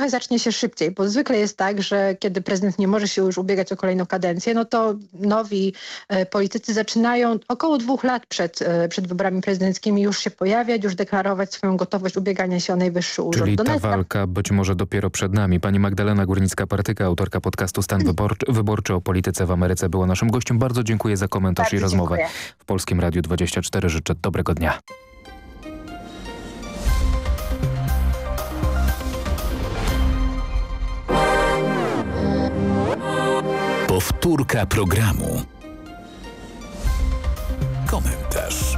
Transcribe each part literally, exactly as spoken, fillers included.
trochę zacznie się szybciej, bo zwykle jest tak, że kiedy prezydent nie może się już ubiegać o kolejną kadencję, no to nowi e, politycy zaczynają około dwóch lat przed, e, przed wyborami prezydenckimi już się pojawiać, już deklarować swoją gotowość ubiegania się o najwyższy urząd. Czyli ta Donald Trump- walka być może dopiero przed nami. Pani Magdalena Górnicka-Partyka, autorka podcastu Stan Wyborczy, Wyborczy o polityce w Ameryce, była naszym gościem. Bardzo dziękuję za komentarz Bardzo i rozmowę. dziękuję. W Polskim Radiu dwadzieścia cztery życzę dobrego dnia. Powtórka programu. Komentarz.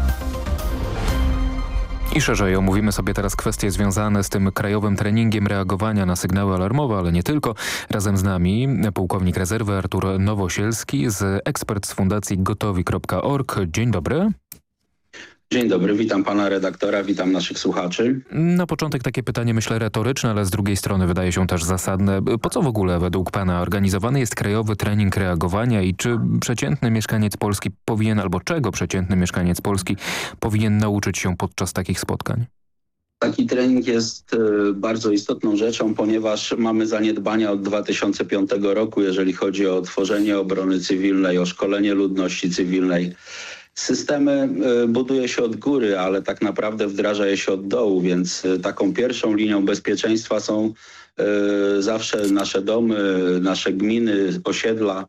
I szerzej omówimy sobie teraz kwestie związane z tym krajowym treningiem reagowania na sygnały alarmowe, ale nie tylko. Razem z nami pułkownik rezerwy Artur Nowosielski, z ekspert z fundacji gotowi kropka org. Dzień dobry. Dzień dobry, witam pana redaktora, witam naszych słuchaczy. Na początek takie pytanie, myślę, retoryczne, ale z drugiej strony wydaje się też zasadne. Po co w ogóle według pana organizowany jest krajowy trening reagowania i czy przeciętny mieszkaniec Polski powinien, albo czego przeciętny mieszkaniec Polski powinien nauczyć się podczas takich spotkań? Taki trening jest y, bardzo istotną rzeczą, ponieważ mamy zaniedbania od dwa tysiące piątego roku, jeżeli chodzi o tworzenie obrony cywilnej, o szkolenie ludności cywilnej. Systemy y, buduje się od góry, ale tak naprawdę wdraża je się od dołu, więc y, taką pierwszą linią bezpieczeństwa są y, zawsze nasze domy, nasze gminy, osiedla.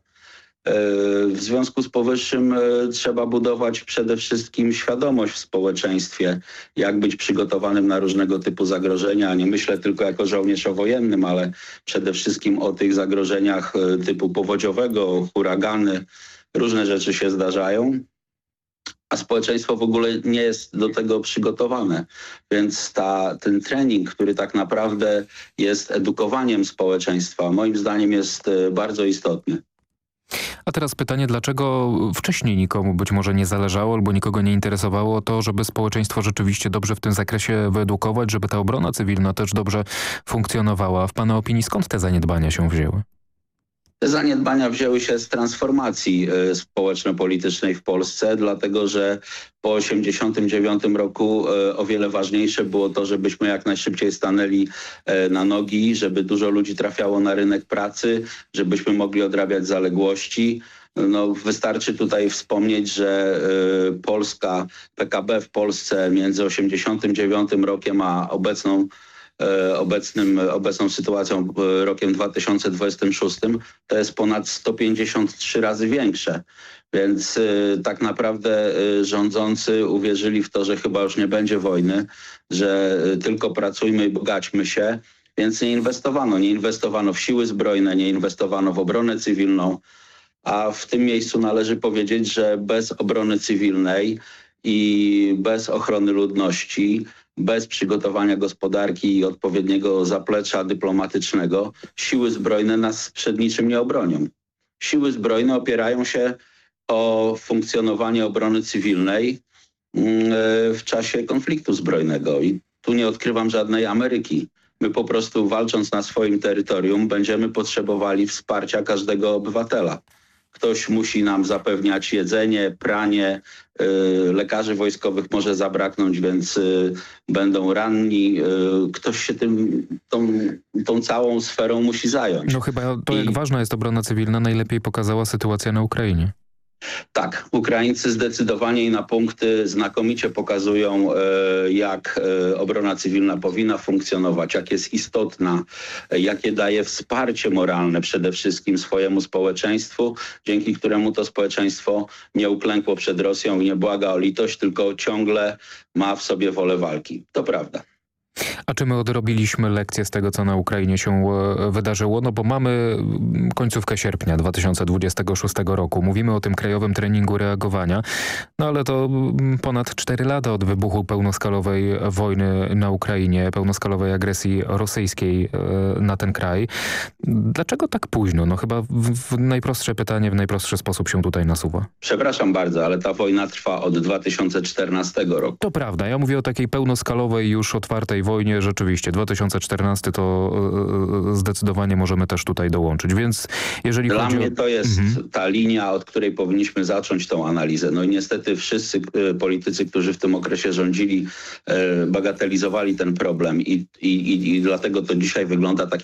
W związku z powyższym trzeba budować przede wszystkim świadomość w społeczeństwie, jak być przygotowanym na różnego typu zagrożenia. Nie myślę tylko jako żołnierz o wojennym, ale przede wszystkim o tych zagrożeniach typu powodziowego, huragany. Różne rzeczy się zdarzają, a społeczeństwo w ogóle nie jest do tego przygotowane. Więc ta, ten trening, który tak naprawdę jest edukowaniem społeczeństwa, moim zdaniem jest bardzo istotny. A teraz pytanie, dlaczego wcześniej nikomu być może nie zależało albo nikogo nie interesowało to, żeby społeczeństwo rzeczywiście dobrze w tym zakresie wyedukować, żeby ta obrona cywilna też dobrze funkcjonowała. W pana opinii skąd te zaniedbania się wzięły? Te zaniedbania wzięły się z transformacji y, społeczno-politycznej w Polsce, dlatego że po osiemdziesiątym dziewiątym roku y, o wiele ważniejsze było to, żebyśmy jak najszybciej stanęli y, na nogi, żeby dużo ludzi trafiało na rynek pracy, żebyśmy mogli odrabiać zaległości. No, wystarczy tutaj wspomnieć, że y, Polska, P K B w Polsce między osiemdziesiątym dziewiątym rokiem a obecną Obecnym, obecną sytuacją rokiem dwa tysiące dwudziestym szóstym to jest ponad sto pięćdziesiąt trzy razy większe. Więc y, tak naprawdę y, rządzący uwierzyli w to, że chyba już nie będzie wojny, że y, tylko pracujmy i bogaćmy się, więc nie inwestowano. Nie inwestowano w siły zbrojne, nie inwestowano w obronę cywilną, a w tym miejscu należy powiedzieć, że bez obrony cywilnej i bez ochrony ludności, bez przygotowania gospodarki i odpowiedniego zaplecza dyplomatycznego, siły zbrojne nas przed niczym nie obronią. Siły zbrojne opierają się o funkcjonowanie obrony cywilnej w czasie konfliktu zbrojnego. I tu nie odkrywam żadnej Ameryki. My po prostu walcząc na swoim terytorium będziemy potrzebowali wsparcia każdego obywatela. Ktoś musi nam zapewniać jedzenie, pranie, yy, lekarzy wojskowych może zabraknąć, więc yy, będą ranni. Yy, ktoś się tym, tą, tą całą sferą musi zająć. No chyba to, I... jak ważna jest obrona cywilna, najlepiej pokazała sytuacja na Ukrainie. Tak, Ukraińcy zdecydowanie i na punkty znakomicie pokazują, jak obrona cywilna powinna funkcjonować, jak jest istotna, jakie daje wsparcie moralne przede wszystkim swojemu społeczeństwu, dzięki któremu to społeczeństwo nie uklękło przed Rosją i nie błaga o litość, tylko ciągle ma w sobie wolę walki. To prawda. A czy my odrobiliśmy lekcję z tego, co na Ukrainie się wydarzyło? No bo mamy końcówkę sierpnia dwa tysiące dwudziestego szóstego roku. Mówimy o tym krajowym treningu reagowania, no ale to ponad cztery lata od wybuchu pełnoskalowej wojny na Ukrainie, pełnoskalowej agresji rosyjskiej na ten kraj. Dlaczego tak późno? No chyba w najprostsze pytanie, w najprostszy sposób się tutaj nasuwa. Przepraszam bardzo, ale ta wojna trwa od dwa tysiące czternastego roku. To prawda. Ja mówię o takiej pełnoskalowej, już otwartej wojnie. Rzeczywiście dwa tysiące czternasty to yy, zdecydowanie możemy też tutaj dołączyć. Więc jeżeli Dla chodzi mnie o... to jest mhm. ta linia, od której powinniśmy zacząć tą analizę. No i niestety wszyscy y, politycy, którzy w tym okresie rządzili, y, bagatelizowali ten problem i, i, i, i dlatego to dzisiaj wygląda tak,